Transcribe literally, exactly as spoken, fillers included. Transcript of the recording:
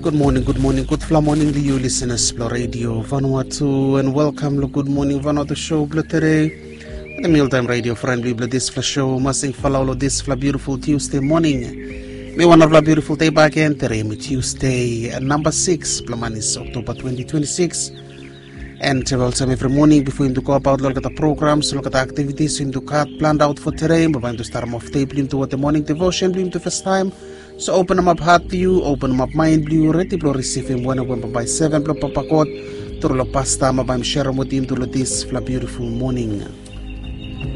Good morning, good morning, good fla morning to you listeners, Blo Radio Vanuatu, and welcome to Good Morning Vanuatu show, Blo today. The mealtime radio friendly Blo this fla show, masing falaulo this fla beautiful Tuesday morning. Me one of la beautiful day back again, today me Tuesday, uh, number six, Plamanis, October twenty twenty-six. And uh, also every morning before you go about look at the programs, look at the activities you got planned out for today. We're going to start them off tape into what the morning devotion, blue to first time. So open them up heart to you, open them up mind blue, ready to receive him when I went by seven, blow papakot, to the pasta, my share with him to this beautiful morning.